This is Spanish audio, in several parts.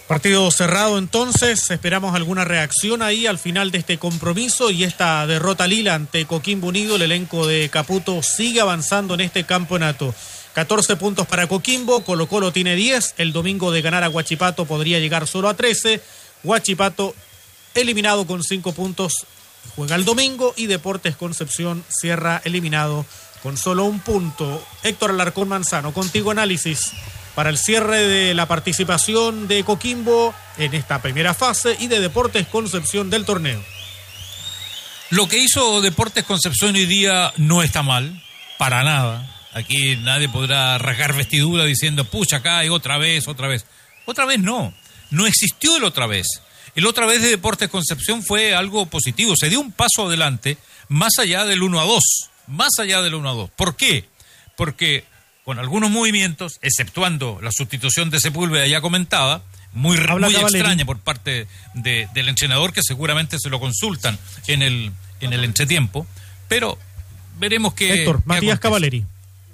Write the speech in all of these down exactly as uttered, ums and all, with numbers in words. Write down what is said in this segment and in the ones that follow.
Partido cerrado entonces, esperamos alguna reacción ahí al final de este compromiso y esta derrota Lila ante Coquimbo Unido. El elenco de Caputo sigue avanzando en este campeonato. catorce puntos para Coquimbo, Colo Colo tiene diez, el domingo de ganar a Huachipato podría llegar solo a trece, Huachipato eliminado con cinco puntos, juega el domingo y Deportes Concepción cierra eliminado con solo un punto. Héctor Alarcón Manzano, contigo análisis para el cierre de la participación de Coquimbo en esta primera fase y de Deportes Concepción del torneo. Lo que hizo Deportes Concepción hoy día no está mal, para nada. Aquí nadie podrá rasgar vestidura diciendo, pucha, acá hay otra vez, otra vez. Otra vez no, no existió el otra vez. El otra vez de Deportes Concepción fue algo positivo, se dio un paso adelante más allá del uno a dos, más allá del uno a dos. ¿Por qué? Porque con algunos movimientos, exceptuando la sustitución de Sepúlveda ya comentada, muy, muy extraña por parte de, del entrenador, que seguramente se lo consultan en el, en el entretiempo, pero veremos que... Héctor, Matías Cavaleri.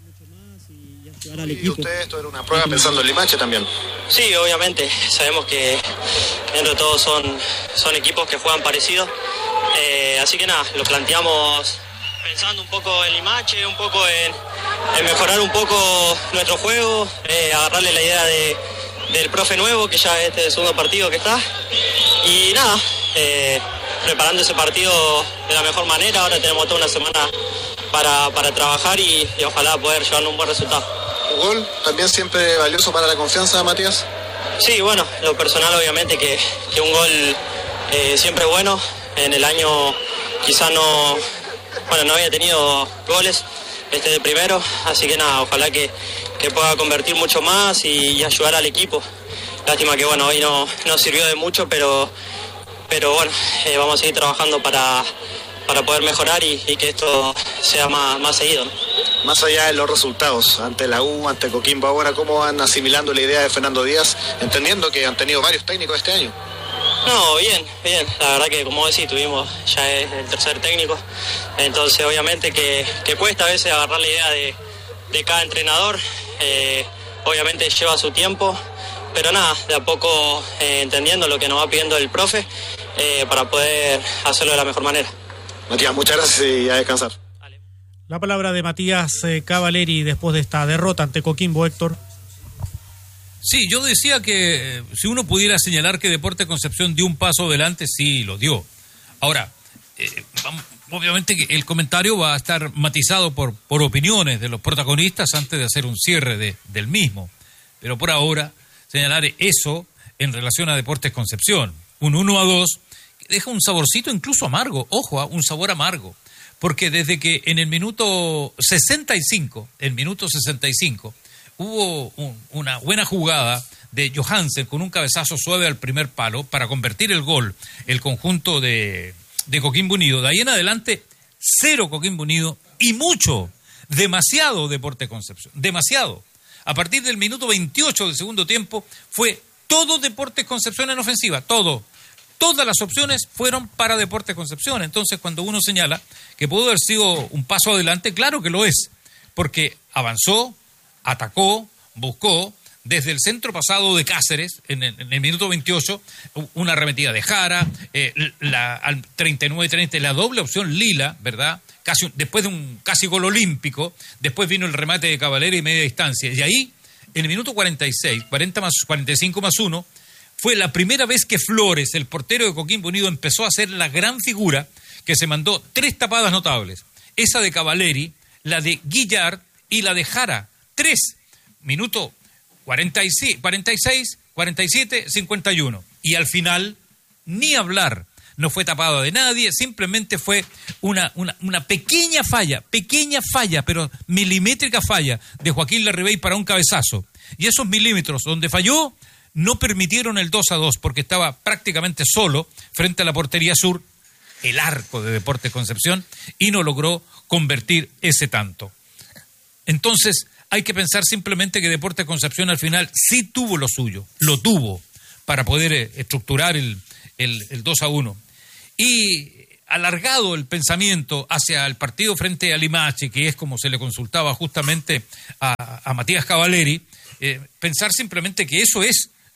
¿Y usted esto era una prueba pensando en Limache también? Sí, obviamente, sabemos que dentro de todo son, son equipos que juegan parecidos, eh, así que nada, lo planteamos pensando un poco en Limache, un poco en, en mejorar un poco nuestro juego, eh, agarrarle la idea de, del profe nuevo, que ya este es el segundo partido que está, y nada, eh, preparando ese partido de la mejor manera. Ahora tenemos toda una semana para, para trabajar y, y ojalá poder llevar un buen resultado. ¿Un gol también siempre valioso para la confianza, Matías? Sí, bueno, lo personal obviamente que, que un gol eh, siempre es bueno. En el año quizá no, bueno, no había tenido goles este de primero, así que nada, ojalá que, que pueda convertir mucho más y, y ayudar al equipo. Lástima que bueno, hoy no, no sirvió de mucho, pero, pero bueno, eh, vamos a seguir trabajando para, para poder mejorar y, y que esto sea más, más seguido, ¿no? Más allá de los resultados, ante la U, ante Coquimbo ahora, ¿cómo van asimilando la idea de Fernando Díaz, entendiendo que han tenido varios técnicos este año? No, bien, bien. La verdad que, como decís, tuvimos, ya es el tercer técnico. Entonces, obviamente que, que cuesta a veces agarrar la idea de, de cada entrenador. Eh, obviamente lleva su tiempo, pero nada, de a poco eh, entendiendo lo que nos va pidiendo el profe eh, para poder hacerlo de la mejor manera. Matías, muchas gracias y a descansar. La palabra de Matías eh, Cavaleri después de esta derrota ante Coquimbo, Héctor. Sí, yo decía que eh, si uno pudiera señalar que Deportes Concepción dio un paso adelante, sí, lo dio. Ahora, eh, vamos, obviamente que el comentario va a estar matizado por, por opiniones de los protagonistas antes de hacer un cierre de, del mismo. Pero por ahora, señalar eso en relación a Deportes Concepción. Un uno a dos que deja un saborcito incluso amargo, ojo, un sabor amargo. Porque desde que en el minuto sesenta y cinco, el minuto sesenta y cinco, hubo un, una buena jugada de Johansen con un cabezazo suave al primer palo para convertir el gol, el conjunto de, de Coquimbo Unido. De ahí en adelante, cero Coquimbo Unido y mucho, demasiado Deportes Concepción, demasiado. A partir del minuto veintiocho del segundo tiempo fue todo Deportes Concepción en ofensiva, todo. Todas las opciones fueron para Deportes Concepción. Entonces, cuando uno señala que pudo haber sido un paso adelante, claro que lo es, porque avanzó, atacó, buscó, desde el centro pasado de Cáceres, en el, en el minuto veintiocho, una arremetida de Jara, eh, la, al treinta y nueve treinta, la doble opción Lila, ¿verdad? Casi, después de un casi gol olímpico, después vino el remate de Cavaleri y media distancia. Y ahí, en el minuto cuarenta y seis, cuarenta más, cuarenta y cinco más uno, fue la primera vez que Flores, el portero de Coquimbo Unido, empezó a hacer la gran figura que se mandó tres tapadas notables. Esa de Cavaleri, la de Guillard y la de Jara. Tres. Minuto cuarenta y seis, cuarenta y siete, cincuenta y uno. Y al final, ni hablar. No fue tapada de nadie, simplemente fue una, una, una pequeña falla, pequeña falla, pero milimétrica falla de Joaquín Larribey para un cabezazo. Y esos milímetros donde falló no permitieron el dos a dos porque estaba prácticamente solo frente a la portería sur, el arco de Deportes Concepción, y no logró convertir ese tanto. Entonces hay que pensar simplemente que Deportes Concepción al final sí tuvo lo suyo, lo tuvo para poder eh, estructurar el, el, el dos a uno. Y alargado el pensamiento hacia el partido frente a Limache, que es como se le consultaba justamente a, a Matías Cavaleri, eh, pensar simplemente que eso es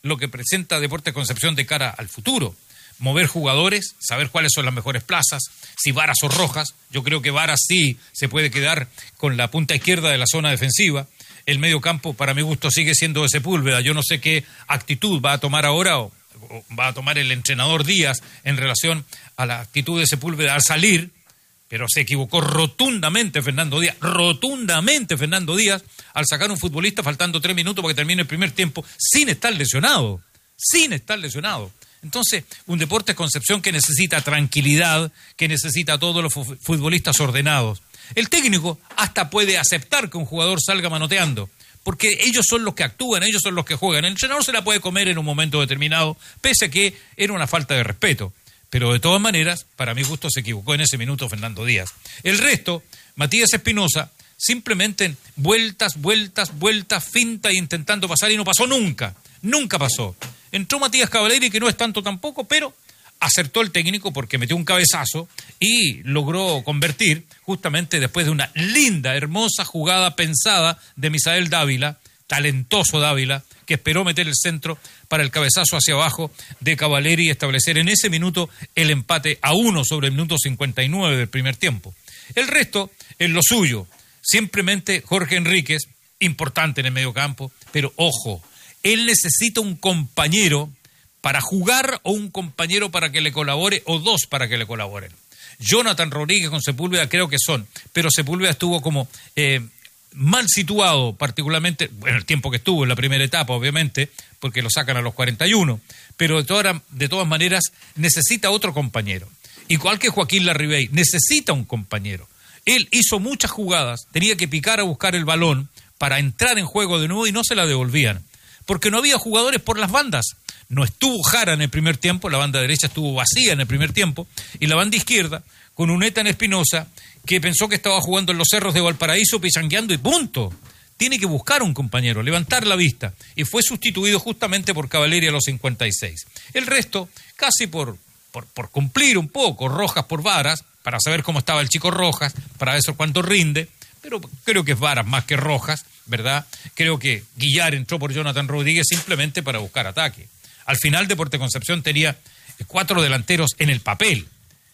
lo que presenta Deportes Concepción de cara al futuro. Mover jugadores, saber cuáles son las mejores plazas, si Varas o Rojas. Yo creo que Varas sí se puede quedar con la punta izquierda de la zona defensiva. El medio campo, para mi gusto, sigue siendo de Sepúlveda. Yo no sé qué actitud va a tomar ahora o, o va a tomar el entrenador Díaz en relación a la actitud de Sepúlveda al salir, pero se equivocó rotundamente Fernando Díaz, rotundamente Fernando Díaz, al sacar un futbolista faltando tres minutos para que termine el primer tiempo, sin estar lesionado, sin estar lesionado. Entonces, un Deportes Concepción que necesita tranquilidad, que necesita a todos los futbolistas ordenados. El técnico hasta puede aceptar que un jugador salga manoteando, porque ellos son los que actúan, ellos son los que juegan. El entrenador se la puede comer en un momento determinado, pese a que era una falta de respeto. Pero de todas maneras, para mi gusto se equivocó en ese minuto Fernando Díaz. El resto, Matías Espinosa, simplemente vueltas, vueltas, vueltas, finta e intentando pasar y no pasó nunca, nunca pasó. Entró Matías Cavaleri, que no es tanto tampoco, pero acertó el técnico porque metió un cabezazo y logró convertir justamente después de una linda, hermosa jugada pensada de Misael Dávila, talentoso Dávila, que esperó meter el centro para el cabezazo hacia abajo de Cavaleri y establecer en ese minuto el empate a uno sobre el minuto cincuenta y nueve del primer tiempo. El resto es lo suyo. Simplemente Jorge Enríquez, importante en el medio campo, pero ojo, él necesita un compañero para jugar o un compañero para que le colabore o dos para que le colaboren. Jonathan Rodríguez con Sepúlveda creo que son, pero Sepúlveda estuvo como eh, mal situado, particularmente, bueno, el tiempo que estuvo en la primera etapa, obviamente, porque lo sacan a los cuarenta y uno, pero de todas, de todas maneras necesita otro compañero. Igual que Joaquín Larribey, necesita un compañero. Él hizo muchas jugadas, tenía que picar a buscar el balón para entrar en juego de nuevo y no se la devolvían, porque no había jugadores por las bandas. No estuvo Jara en el primer tiempo, la banda derecha estuvo vacía en el primer tiempo, y la banda izquierda, con un Ethan Espinosa, que pensó que estaba jugando en los cerros de Valparaíso, pichangueando y punto. Tiene que buscar un compañero, levantar la vista, y fue sustituido justamente por Cavaleri a los cincuenta y seis. El resto, casi por, por, por cumplir un poco, Rojas por Varas, para saber cómo estaba el chico Rojas, para ver cuánto rinde, pero creo que es Varas más que Rojas, ¿verdad? Creo que Guillar entró por Jonathan Rodríguez simplemente para buscar ataque. Al final, Deportes Concepción tenía cuatro delanteros en el papel.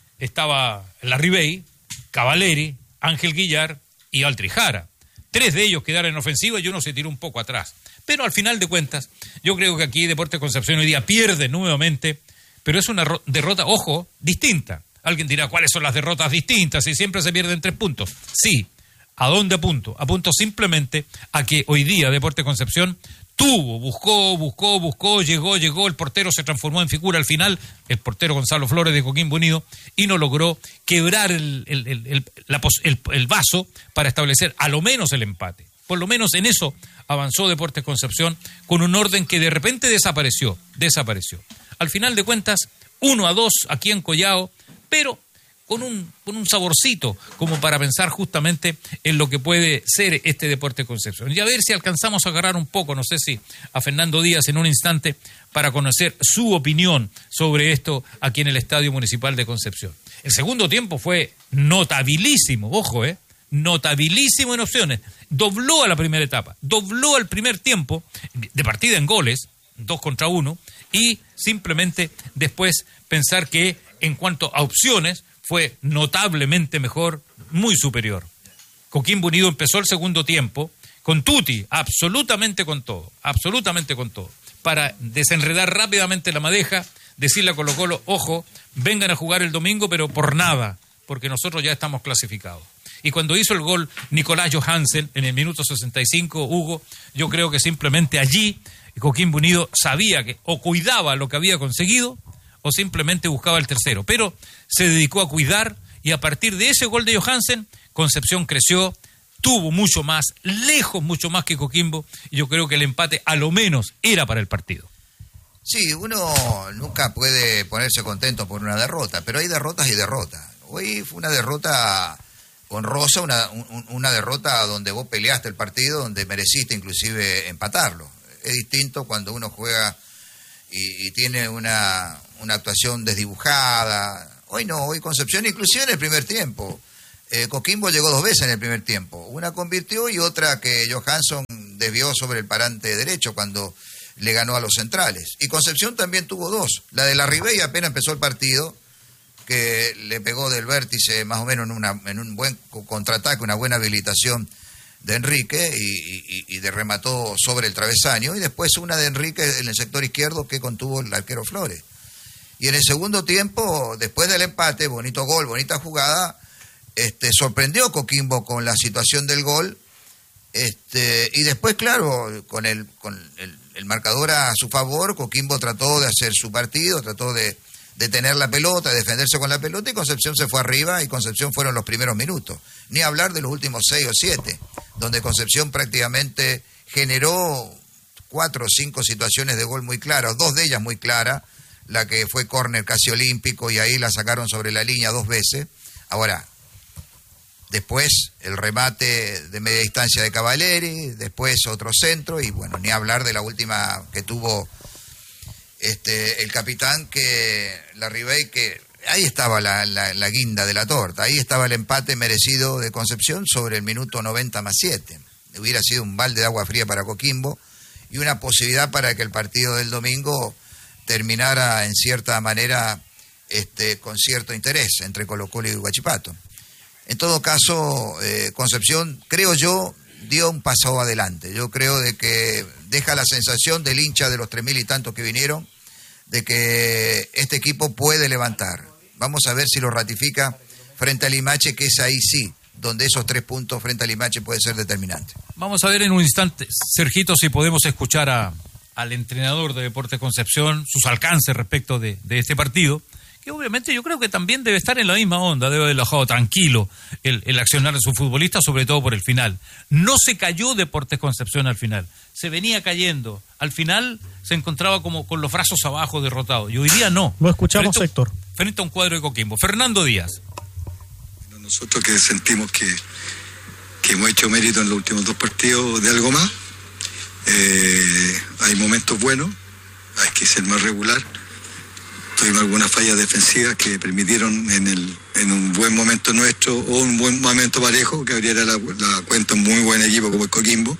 Estaba Larribey, Cavaleri, Ángel Guillar y Altri Jara. Tres de ellos quedaron en ofensiva y uno se tiró un poco atrás. Pero al final de cuentas, yo creo que aquí Deportes Concepción hoy día pierde nuevamente, pero es una ro- derrota, ojo, distinta. Alguien dirá, ¿cuáles son las derrotas distintas? Si siempre se pierden tres puntos. Sí. ¿A dónde apunto? Apunto simplemente a que hoy día Deportes Concepción tuvo, buscó, buscó, buscó, llegó, llegó, el portero se transformó en figura al final, el portero Gonzalo Flores de Coquimbo Unido, y no logró quebrar el, el, el, el, la, el, el vaso para establecer a lo menos el empate. Por lo menos en eso avanzó Deportes Concepción con un orden que de repente desapareció, desapareció. Al final de cuentas, uno a dos aquí en Collao, pero con un, con un saborcito como para pensar justamente en lo que puede ser este Deportes Concepción. Y a ver si alcanzamos a agarrar un poco, no sé si a Fernando Díaz en un instante, para conocer su opinión sobre esto aquí en el Estadio Municipal de Concepción. El segundo tiempo fue notabilísimo, ojo, eh, notabilísimo en opciones. Dobló a la primera etapa, dobló al primer tiempo de partida en goles, dos contra uno, y simplemente después pensar que en cuanto a opciones fue notablemente mejor, muy superior. Coquimbo Unido empezó el segundo tiempo con Tuti, absolutamente con todo, absolutamente con todo, para desenredar rápidamente la madeja, decirle a Colo Colo, ojo, vengan a jugar el domingo, pero por nada, porque nosotros ya estamos clasificados. Y cuando hizo el gol Nicolás Johansen en el minuto sesenta y cinco, Hugo, yo creo que simplemente allí Coquimbo Unido sabía que o cuidaba lo que había conseguido, o simplemente buscaba el tercero, pero se dedicó a cuidar y a partir de ese gol de Johansen, Concepción creció, tuvo mucho más, lejos mucho más que Coquimbo, y yo creo que el empate a lo menos era para el partido. Sí, uno nunca puede ponerse contento por una derrota, pero hay derrotas y derrotas. Hoy fue una derrota honrosa, una, un, una derrota donde vos peleaste el partido, donde mereciste inclusive empatarlo. Es distinto cuando uno juega y, y tiene una, una actuación desdibujada. Hoy no, hoy Concepción, inclusive en el primer tiempo. Eh, Coquimbo llegó dos veces en el primer tiempo. Una convirtió y otra que Johansson desvió sobre el parante derecho cuando le ganó a los centrales. Y Concepción también tuvo dos. La de Larribey apenas empezó el partido, que le pegó del vértice más o menos en, una, en un buen contraataque, una buena habilitación de Enrique y, y, y de remató sobre el travesaño, y después una de Enrique en el sector izquierdo que contuvo el arquero Flores. Y en el segundo tiempo, después del empate, bonito gol, bonita jugada, este, sorprendió Coquimbo con la situación del gol, este, y después, claro, con el, con el, el marcador a su favor, Coquimbo trató de hacer su partido, trató de, de tener la pelota, de defenderse con la pelota, y Concepción se fue arriba, y Concepción fueron los primeros minutos. Ni hablar de los últimos seis o siete, donde Concepción prácticamente generó cuatro o cinco situaciones de gol muy claras, dos de ellas muy claras, la que fue córner casi olímpico, y ahí la sacaron sobre la línea dos veces. Ahora, después el remate de media distancia de Cavalieri, después otro centro, y bueno, ni hablar de la última que tuvo este el capitán, que Larribey, que ahí estaba la, la, la guinda de la torta, ahí estaba el empate merecido de Concepción sobre el minuto noventa más siete. Hubiera sido un balde de agua fría para Coquimbo y una posibilidad para que el partido del domingo terminara en cierta manera este, con cierto interés entre Colo-Colo y Huachipato. En todo caso, eh, Concepción, creo yo, dio un paso adelante. Yo creo de que deja la sensación del hincha de los tres mil y tantos que vinieron, de que este equipo puede levantar. Vamos a ver si lo ratifica frente a Limache, que es ahí sí, donde esos tres puntos frente a Limache puede ser determinante. Vamos a ver en un instante, Sergito, si podemos escuchar a, al entrenador de Deportes Concepción, sus alcances respecto de, de este partido, que obviamente yo creo que también debe estar en la misma onda, debe haber dejado tranquilo el, el accionar de su futbolista, sobre todo por el final. No se cayó Deportes Concepción al final, se venía cayendo. Al final se encontraba como con los brazos abajo, derrotado. Y hoy día no. Lo escuchamos, frente, Héctor. Frente a un cuadro de Coquimbo. Fernando Díaz. Nosotros que sentimos que, que hemos hecho mérito en los últimos dos partidos de algo más. Eh, hay momentos buenos, hay que ser más regular. Tuvimos algunas fallas defensivas que permitieron en, el, en un buen momento nuestro o un buen momento parejo que abriera la, la cuenta un muy buen equipo como el Coquimbo.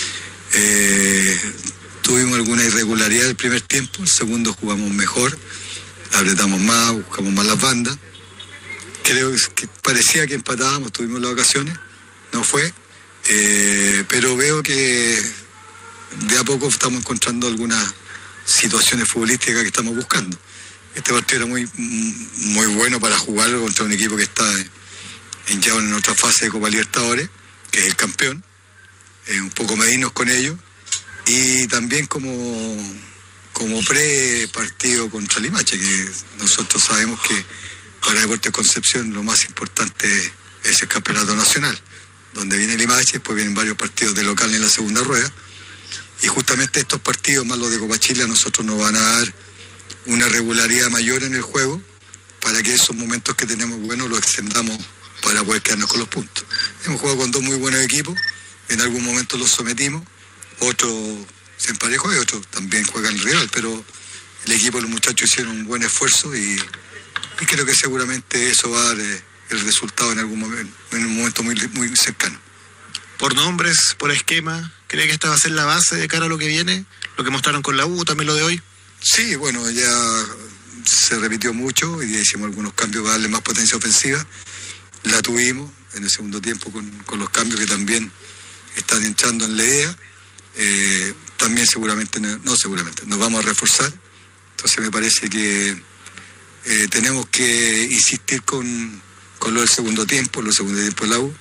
Eh, tuvimos alguna irregularidad el primer tiempo, el segundo jugamos mejor, apretamos más, buscamos más las bandas. Creo que parecía que empatábamos, tuvimos las ocasiones, no fue, eh, pero veo que de a poco estamos encontrando algunas situaciones futbolísticas que estamos buscando. Este partido era muy muy bueno para jugar contra un equipo que está en, ya en otra fase de Copa Libertadores, que es el campeón, eh, un poco medirnos con ellos, y también como, como pre-partido contra Limache, que nosotros sabemos que para Deportes Concepción lo más importante es el campeonato nacional, donde viene Limache, después vienen varios partidos de local en la segunda rueda, y justamente estos partidos más los de Copa Chile a nosotros nos van a dar una regularidad mayor en el juego para que esos momentos que tenemos buenos los extendamos para poder quedarnos con los puntos. Hemos jugado con dos muy buenos equipos, en algún momento los sometimos, otro se emparejó y otro también juega el rival, pero el equipo, los muchachos hicieron un buen esfuerzo y, y creo que seguramente eso va a dar eh, el resultado en algún momento, en un momento muy, muy cercano. Por nombres, por esquema, ¿cree que esta va a ser la base de cara a lo que viene? Lo que mostraron con la U, también lo de hoy. Sí, bueno, ya se repitió mucho y hicimos algunos cambios para darle más potencia ofensiva. La tuvimos en el segundo tiempo con, con los cambios que también están entrando en la idea. Eh, también seguramente, no seguramente, nos vamos a reforzar. Entonces me parece que eh, tenemos que insistir con, con lo del segundo tiempo, lo del segundo tiempo de la U,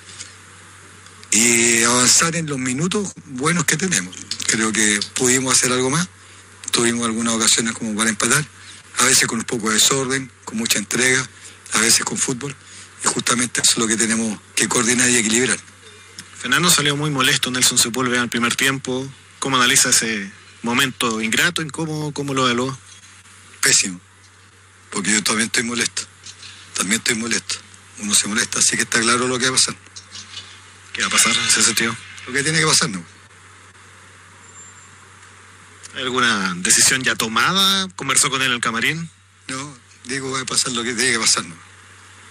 y avanzar en los minutos buenos que tenemos. Creo que pudimos hacer algo más. Tuvimos algunas ocasiones como para empatar, a veces con un poco de desorden, con mucha entrega, a veces con fútbol, y justamente eso es lo que tenemos que coordinar y equilibrar. Fernando salió muy molesto, Nelson Sepúlveda en el primer tiempo. ¿Cómo analiza ese momento ingrato? ¿En cómo, cómo lo evaluó? Pésimo, porque yo también estoy molesto, también estoy molesto. Uno se molesta, así que está claro lo que va a pasar. ¿Qué va a pasar en ese sentido? Lo que tiene que pasar, ¿no? ¿Alguna decisión ya tomada? ¿Conversó con él en el camarín? No, digo, va a pasar lo que tiene que pasar, ¿no?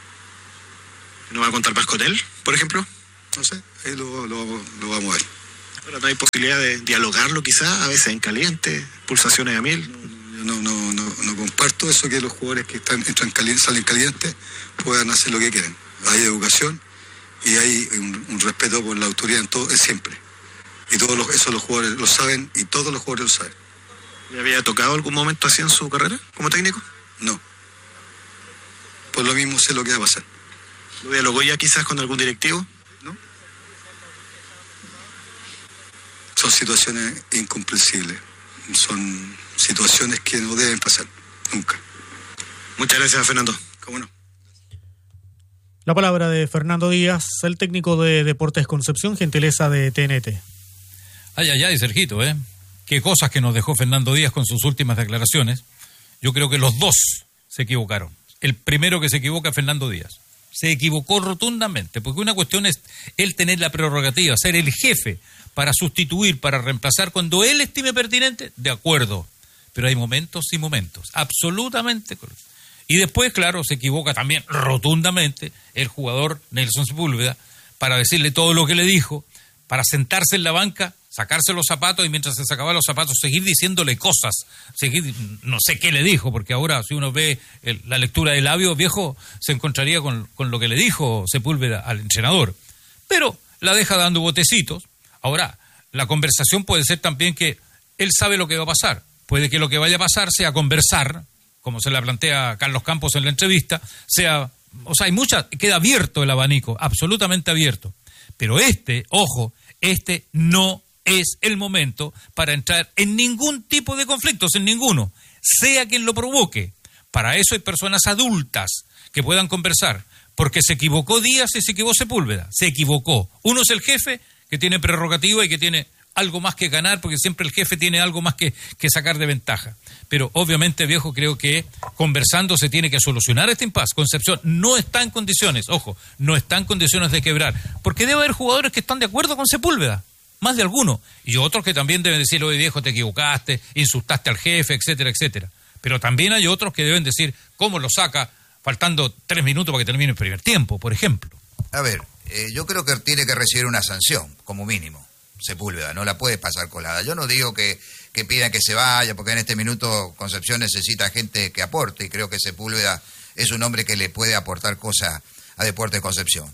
¿No va a contar más con él, por ejemplo? No sé, ahí lo, lo, lo vamos a ver. Pero no hay posibilidad de dialogarlo quizás, a veces en caliente, pulsaciones a mil. Yo no, no, no, no comparto eso, que los jugadores que están, entran caliente, salen calientes puedan hacer lo que quieren. Hay educación y hay un, un respeto por la autoridad en todo, es siempre. Y todos los, eso los jugadores lo saben y todos los jugadores lo saben. ¿Le había tocado algún momento así en su carrera como técnico? No. Por lo mismo sé lo que va a pasar. ¿Lo dialogó ya quizás con algún directivo? ¿No? Son situaciones incomprensibles. Son situaciones que no deben pasar, nunca. Muchas gracias, Fernando. ¿Cómo no? La palabra de Fernando Díaz, el técnico de Deportes Concepción, gentileza de T N T. Ay, ay, ay, Sergito, ¿eh? Qué cosas que nos dejó Fernando Díaz con sus últimas declaraciones. Yo creo que los dos se equivocaron. El primero que se equivoca es Fernando Díaz. Se equivocó rotundamente, porque una cuestión es él tener la prerrogativa, ser el jefe para sustituir, para reemplazar cuando él estime pertinente, de acuerdo. Pero hay momentos y momentos, absolutamente correcto. Y después, claro, se equivoca también rotundamente el jugador Nelson Sepúlveda para decirle todo lo que le dijo, para sentarse en la banca, sacarse los zapatos y mientras se sacaba los zapatos seguir diciéndole cosas, seguir, no sé qué le dijo, porque ahora si uno ve el, la lectura de labios, viejo, se encontraría con, con lo que le dijo Sepúlveda al entrenador. Pero la deja dando botecitos. Ahora, la conversación puede ser también que él sabe lo que va a pasar. Puede que lo que vaya a pasar sea conversar, como se la plantea Carlos Campos en la entrevista, sea, o sea, hay muchas, queda abierto el abanico, absolutamente abierto. Pero este, ojo, este no es el momento para entrar en ningún tipo de conflictos, en ninguno, sea quien lo provoque. Para eso hay personas adultas que puedan conversar, porque se equivocó Díaz y se equivocó Sepúlveda, se equivocó. Uno es el jefe, que tiene prerrogativa y que tiene algo más que ganar, porque siempre el jefe tiene algo más que, que sacar de ventaja. Pero obviamente, viejo, creo que conversando se tiene que solucionar este impasse. Concepción no está en condiciones, ojo, no está en condiciones de quebrar, porque debe haber jugadores que están de acuerdo con Sepúlveda, más de algunos, y otros que también deben decir, oye viejo, te equivocaste, insultaste al jefe, etcétera, etcétera. Pero también hay otros que deben decir, ¿cómo lo saca faltando tres minutos para que termine el primer tiempo, por ejemplo? A ver, eh, yo creo que tiene que recibir una sanción, como mínimo. Sepúlveda, no la puede pasar colada. Yo no digo que, que pidan que se vaya, porque en este minuto Concepción necesita gente que aporte, y creo que Sepúlveda es un hombre que le puede aportar cosas a Deportes Concepción.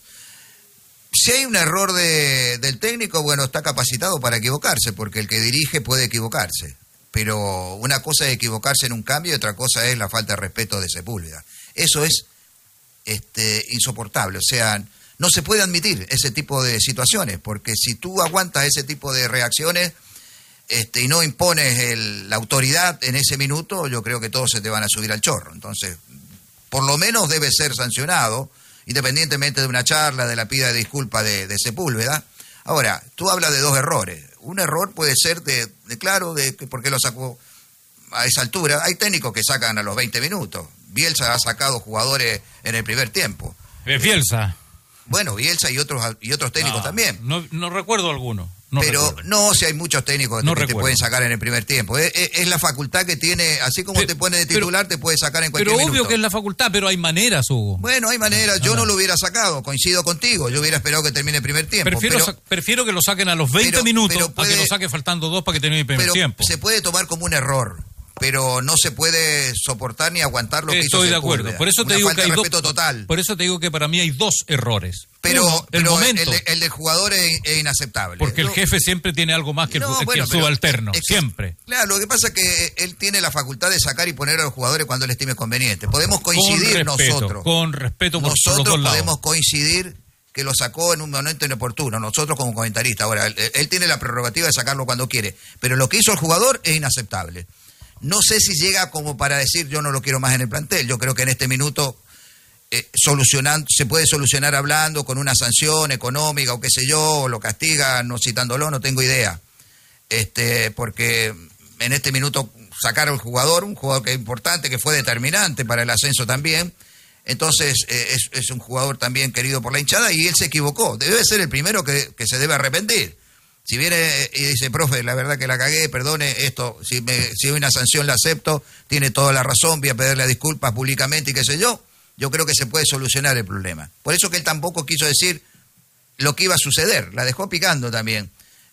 Si hay un error de, del técnico, bueno, está capacitado para equivocarse, porque el que dirige puede equivocarse. Pero una cosa es equivocarse en un cambio y otra cosa es la falta de respeto de Sepúlveda. Eso es este, insoportable, o sea, no se puede admitir ese tipo de situaciones, porque si tú aguantas ese tipo de reacciones este, y no impones el, la autoridad en ese minuto, yo creo que todos se te van a subir al chorro. Entonces, por lo menos debe ser sancionado, independientemente de una charla, de la pida de disculpa de, de Sepúlveda. Ahora, tú hablas de dos errores. Un error puede ser de, de claro, de que por qué lo sacó a esa altura. Hay técnicos que sacan a los veinte minutos. Bielsa ha sacado jugadores en el primer tiempo. Bielsa. Bueno, Bielsa y otros y otros técnicos no, también. No, no recuerdo alguno. No pero recuerdo. No, si hay muchos técnicos no que recuerdo. te pueden sacar en el primer tiempo. Es, es, es la facultad que tiene, así como pero, te pone de titular, pero, te puede sacar en cualquier pero minuto. Pero obvio que es la facultad, pero hay maneras, Hugo. Bueno, hay maneras. Yo no lo hubiera sacado, coincido contigo. Yo hubiera esperado que termine el primer tiempo. Prefiero, pero, sa- prefiero que lo saquen a los veinte pero, minutos pero puede, a que lo saque faltando dos para que termine el primer pero tiempo. Se puede tomar como un error, pero no se puede soportar ni aguantar lo que Estoy hizo de acuerdo. Sepúlveda. Por eso te Una digo falta que hay de dos, respeto total. Por eso te digo que para mí hay dos errores. Pero, Uno, el pero momento. El, de, el del jugador es, es inaceptable. Porque no, el jefe siempre tiene algo más que el, no, que bueno, el subalterno, es que, siempre. Claro, lo que pasa es que él tiene la facultad de sacar y poner a los jugadores cuando él estime conveniente. Podemos coincidir con respeto, nosotros. Con respeto por, nosotros por los dos podemos lados. coincidir que lo sacó en un momento inoportuno, nosotros como comentaristas. Ahora, él, él tiene la prerrogativa de sacarlo cuando quiere, pero lo que hizo el jugador es inaceptable. No sé si llega como para decir yo no lo quiero más en el plantel. Yo creo que en este minuto eh, solucionando, se puede solucionar hablando con una sanción económica o qué sé yo, o lo castiga no citándolo, no tengo idea. Este, porque en este minuto sacar al jugador, un jugador que es importante, que fue determinante para el ascenso también, entonces eh, es, es un jugador también querido por la hinchada y él se equivocó. Debe ser el primero que, que se debe arrepentir. Si viene y dice, profe, la verdad que la cagué, perdone, esto, si, me, si hay una sanción la acepto, tiene toda la razón, voy a pedirle disculpas públicamente y qué sé yo, yo creo que se puede solucionar el problema. Por eso que él tampoco quiso decir lo que iba a suceder, la dejó picando también.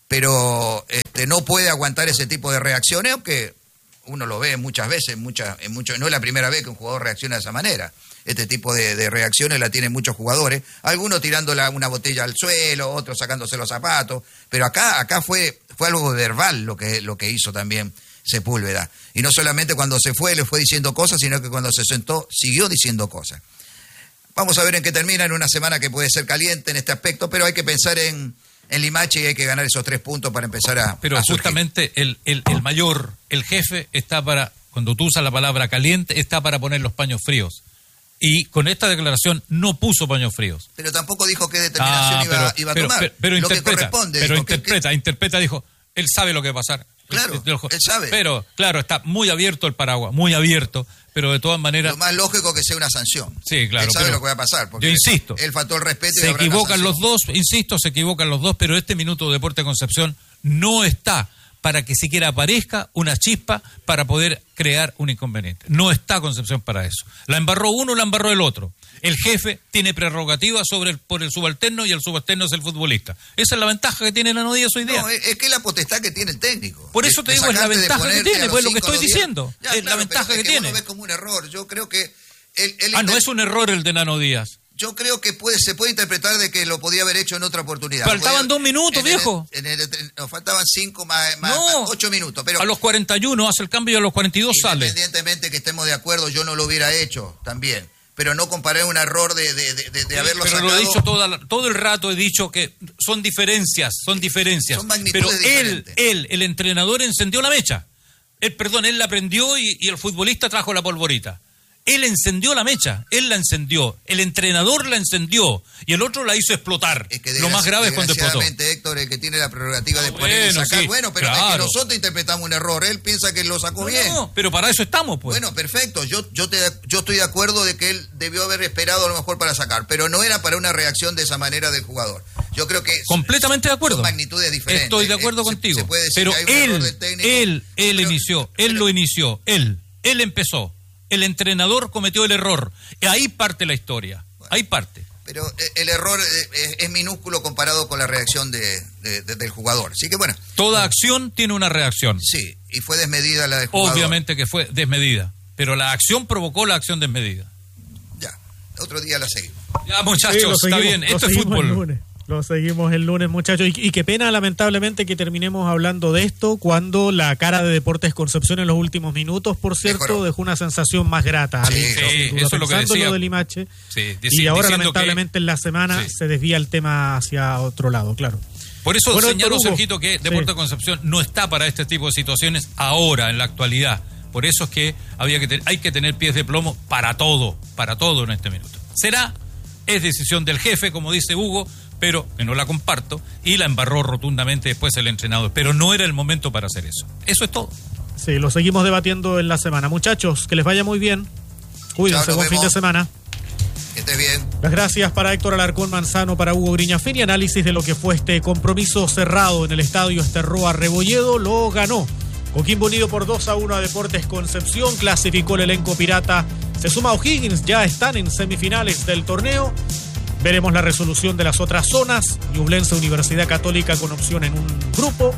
pero este, no puede aguantar ese tipo de reacciones, aunque uno lo ve muchas veces, muchas, en muchos, no es la primera vez que un jugador reacciona de esa manera. Este tipo de, de reacciones la tienen muchos jugadores, algunos tirando la, una botella al suelo, otros sacándose los zapatos, pero acá, acá fue, fue algo verbal lo que, lo que hizo también Sepúlveda. Y no solamente cuando se fue le fue diciendo cosas, sino que cuando se sentó siguió diciendo cosas. Vamos a ver en qué termina, en una semana que puede ser caliente en este aspecto, pero hay que pensar en, en Limache y hay que ganar esos tres puntos para empezar a Pero a justamente el, el, el mayor, el jefe, está para, cuando tú usas la palabra caliente, está para poner los paños fríos. Y con esta declaración no puso paños fríos. Pero tampoco dijo qué determinación ah, iba, pero, iba a pero, tomar. Pero, pero lo interpreta, que corresponde. pero dijo, interpreta, que, que... interpreta, dijo, él sabe lo que va a pasar. Claro, él sabe. Pero, claro, está muy abierto el paraguas, muy abierto, pero de todas maneras... Lo más lógico que sea una sanción. Sí, claro. Él sabe lo que va a pasar. Porque yo insisto. Él faltó el respeto y se habrá equivocan una los dos, insisto, se equivocan los dos, pero este minuto de Deporte Concepción no está para que siquiera aparezca una chispa para poder crear un inconveniente. No está Concepción para eso. La embarró uno, la embarró el otro. El jefe tiene prerrogativa sobre el, por el subalterno y el subalterno es el futbolista. Esa es la ventaja que tiene Nano Díaz hoy día. No, es que es la potestad que tiene el técnico. Por eso te de, digo, de es la ventaja que tiene, pues lo que estoy diez. diciendo. Ya, es claro, la ventaja que, que tiene. Uno ve como un error. Yo creo que... Él, él ah, no inter... es un error el de Nano Díaz. Yo creo que puede, se puede interpretar de que lo podía haber hecho en otra oportunidad. Faltaban podía, dos minutos, en viejo. El, en el, nos faltaban cinco más, más, no, más ocho minutos. Pero a los cuarenta y uno hace el cambio y a los cuarenta y dos sale. Independientemente que estemos de acuerdo, yo no lo hubiera hecho también. Pero no comparé un error de, de, de, de, de haberlo pero sacado. Pero lo he dicho toda, todo el rato, he dicho que son diferencias, son diferencias. Son magnitudes pero él, diferentes. él, el entrenador, encendió la mecha. Él, perdón, él la prendió y, y el futbolista trajo la polvorita. Él encendió la mecha, él la encendió, el entrenador la encendió y el otro la hizo explotar. Es que lo más grave es cuando explotó. Héctor, el que tiene la prerrogativa de no, poner bueno, y sacar. Sí, bueno, pero claro. es que nosotros interpretamos un error. Él piensa que lo sacó no, bien. No, pero para eso estamos, pues. Bueno, perfecto. Yo, yo, te, yo estoy de acuerdo de que él debió haber esperado a lo mejor para sacar, pero no era para una reacción de esa manera del jugador. Yo creo que completamente de acuerdo. Son magnitudes diferentes. Estoy de acuerdo eh, contigo. Se, se puede decir pero que hay un él, error del técnico, él, él pero, inició, él pero, lo inició, él, él empezó. El entrenador cometió el error. Ahí parte la historia. Bueno, ahí parte. Pero el error es, es minúsculo comparado con la reacción de, de, de, del jugador. Así que bueno. Toda acción tiene una reacción. Sí, y fue desmedida la del jugador. Obviamente que fue desmedida. Pero la acción provocó la acción desmedida. Ya, otro día la seguimos. Ya, muchachos, sí, está seguimos, bien. Esto es fútbol. Lo seguimos el lunes, muchachos. Y, y qué pena, lamentablemente, que terminemos hablando de esto cuando la cara de Deportes Concepción en los últimos minutos, por cierto, Mejoró. dejó una sensación más grata. Sí, Alicia, sí duda, eso es lo que decía. Lo de Limache. Sí, dic- y ahora, lamentablemente, que... en la semana sí. se desvía el tema hacia otro lado, claro. Por eso bueno, señaló Hugo, Sergito que Deportes sí. Concepción no está para este tipo de situaciones ahora, en la actualidad. Por eso es que había que te- hay que tener pies de plomo para todo, para todo en este minuto. Será, es decisión del jefe, como dice Hugo, pero que no la comparto, y la embarró rotundamente después el entrenador. Pero no era el momento para hacer eso. Eso es todo. Sí, lo seguimos debatiendo en la semana. Muchachos, que les vaya muy bien. Cuídense, Chao, buen fin de semana. Que estés bien. Las gracias para Héctor Alarcón Manzano, para Hugo Griñafini. Análisis de lo que fue este compromiso cerrado en el estadio Esterroa Rebolledo. Lo ganó Coquimbo Unido por dos a uno a Deportes Concepción. Clasificó el elenco pirata. Se suma O'Higgins. Ya están en semifinales del torneo. Veremos la resolución de las otras zonas. Ñublense Universidad Católica con opción en un grupo.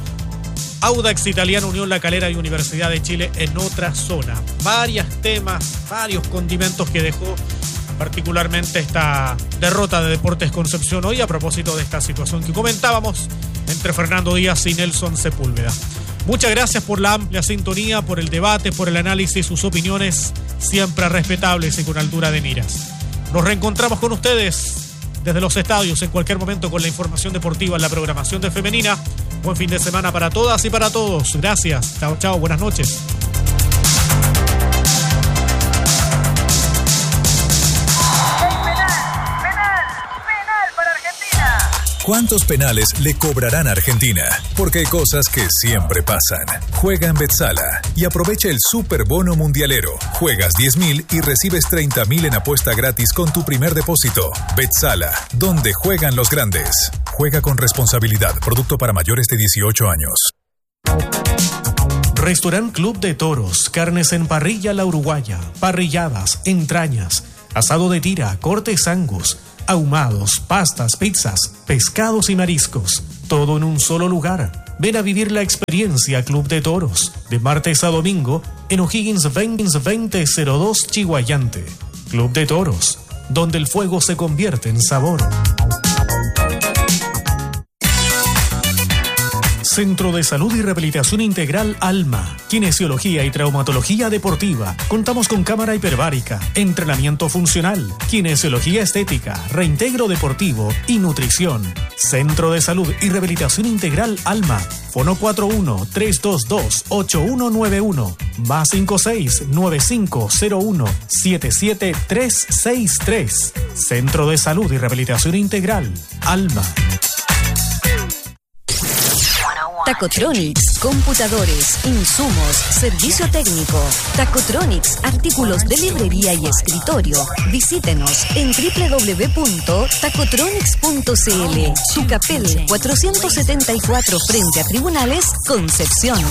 Audax Italiano, Unión La Calera y Universidad de Chile en otra zona. Varios temas, varios condimentos que dejó particularmente esta derrota de Deportes Concepción hoy a propósito de esta situación que comentábamos entre Fernando Díaz y Nelson Sepúlveda. Muchas gracias por la amplia sintonía, por el debate, por el análisis, sus opiniones siempre respetables y con altura de miras. Nos reencontramos con ustedes desde los estadios en cualquier momento con la información deportiva en la programación de Femenina. Buen fin de semana para todas y para todos. Gracias. Chao, chao. Buenas noches. ¿Cuántos penales le cobrarán a Argentina? Porque hay cosas que siempre pasan. Juega en Betsala y aprovecha el Super Bono Mundialero. Juegas diez mil y recibes treinta mil en apuesta gratis con tu primer depósito. Betsala, donde juegan los grandes. Juega con responsabilidad. Producto para mayores de dieciocho años. Restaurant Club de Toros. Carnes en parrilla La Uruguaya. Parrilladas, entrañas, asado de tira, cortes angus, ahumados, pastas, pizzas, pescados y mariscos. todo en un solo lugar. Ven a vivir la experiencia Club de Toros, de martes a domingo, en O'Higgins veinte cero dos Chihuayante. Club de Toros, donde el fuego se convierte en sabor. Centro de Salud y Rehabilitación Integral Alma, Kinesiología y Traumatología Deportiva. Contamos con cámara hiperbárica, entrenamiento funcional, kinesiología estética, reintegro deportivo y nutrición. Centro de Salud y Rehabilitación Integral Alma. Fono cuatro uno, tres dos dos, ocho uno nueve uno, más cinco seis, nueve cinco cero uno, siete siete tres seis tres. Centro de Salud y Rehabilitación Integral Alma. Tacotronics, computadores, insumos, servicio técnico. Tacotronics, artículos de librería y escritorio. Visítenos en doble u doble u doble u punto tacotronics punto c l. Tucapel cuatrocientos setenta y cuatro frente a Tribunales, Concepción.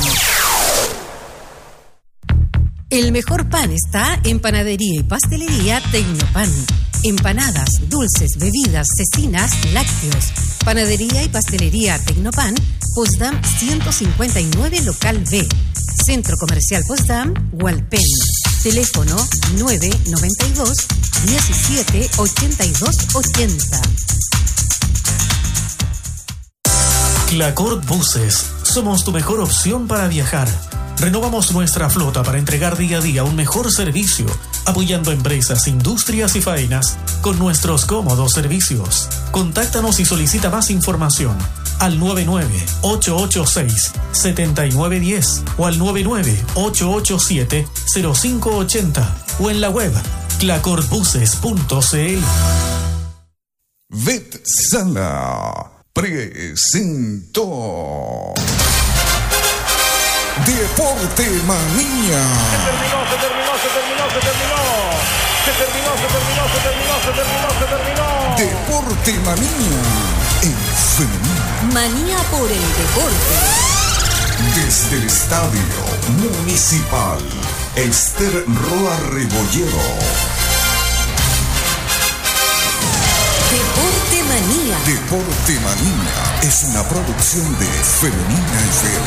El mejor pan está en Panadería y Pastelería Tecnopan. Empanadas, dulces, bebidas, cecinas, lácteos. Panadería y Pastelería Tecnopan, Potsdam ciento cincuenta y nueve, Local B. Centro Comercial Potsdam, Hualpén. Teléfono nueve noventa y dos, diecisiete, ochenta y dos, ochenta. Clacort Buses. Somos tu mejor opción para viajar. Renovamos nuestra flota para entregar día a día un mejor servicio, apoyando empresas, industrias y faenas con nuestros cómodos servicios. Contáctanos y solicita más información al nueve nueve, ocho ocho seis, siete nueve uno cero o al nueve nueve, ocho ocho siete, cero cinco ocho cero o en la web clacort buses punto c l. Vetsala presentó Deporte Manía. Se terminó, se terminó, se terminó, se terminó. Se terminó, se terminó, se terminó, se terminó, se terminó. Deporte Manía en femenino. Manía por el deporte. Desde el Estadio Municipal Esther Roa Rebollero. Deporte Manía. Deporte Manía es una producción de Femenina F M.